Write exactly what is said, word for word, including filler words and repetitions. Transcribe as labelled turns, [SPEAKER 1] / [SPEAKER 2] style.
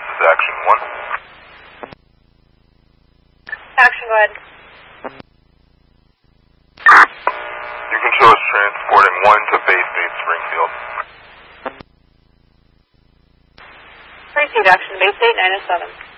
[SPEAKER 1] this is Action one.
[SPEAKER 2] Action, go ahead.
[SPEAKER 1] You can show us transporting one to Bay State Springfield.
[SPEAKER 2] Repeat, Action, Bay State nine oh seven.